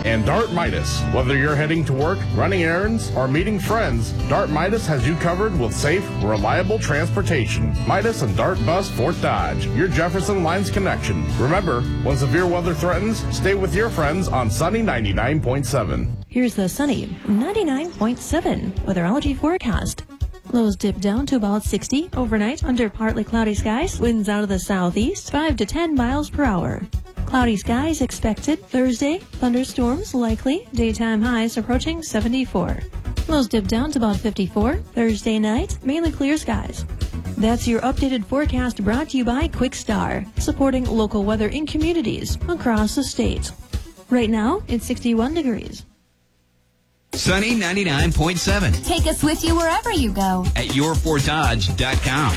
and Dart Midas. Whether you're heading to work, running errands, or meeting friends, Dart Midas has you covered with safe, reliable transportation. Midas and Dart Bus Fort Dodge, your Jefferson Lines connection. Remember, when severe weather threatens, stay with your friends on Sunny 99.7. Here's the Sunny 99.7 weatherology forecast. Lows dip down to about 60 overnight under partly cloudy skies. Winds out of the southeast, 5 to 10 miles per hour. Cloudy skies expected Thursday. Thunderstorms likely. Daytime highs approaching 74. Lows dip down to about 54. Thursday night, mainly clear skies. That's your updated forecast brought to you by Quick Star, supporting local weather in communities across the state. Right now, it's 61 degrees. Sunny 99.7. Take us with you wherever you go at yourfortdodge.com.